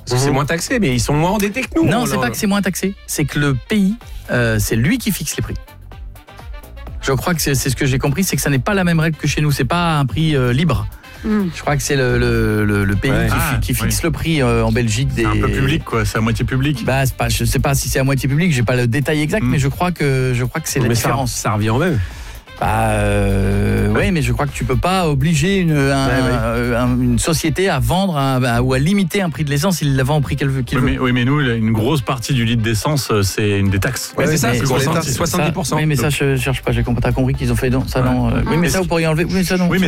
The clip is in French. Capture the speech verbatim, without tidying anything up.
Parce que c'est moins taxé, mais ils sont moins endettés que nous. Non, on c'est leur- pas que c'est moins taxé, c'est que le pays, euh, c'est lui qui fixe les prix. Je crois que c'est, c'est ce que j'ai compris, c'est que ça n'est pas la même règle que chez nous, c'est pas un prix euh, libre. Mm. Je crois que c'est le, le, le, le pays Ouais. qui, Ah, qui fixe oui. le prix euh, en Belgique. Des... C'est un peu public, quoi. C'est à moitié public. Bah, c'est pas, je sais pas si c'est à moitié public, j'ai pas le détail exact, Mm. mais je crois que je crois que c'est la mais ça, différence. ça revient au même. Bah, euh, ouais, mais je crois que tu peux pas obliger une, un, Ouais, ouais. euh, un- une société à vendre un- à- ou à limiter un prix de l'essence s'il la vend au prix qu'elle veut. qu'il Oui veut. mais, oui, mais nous, une grosse partie du litre d'essence, euh, c'est une des taxes. Ouais, c'est ça, mais c'est pour pour l'État, l'État, c'est soixante-dix pour cent. Oui, mais ça, je cherche pas. J'ai compris. T'as compris qu'ils ont fait non, ça, Ouais. non. euh, oui, mais ça, vous pourriez enlever. Oui, ça, non. Oui, mais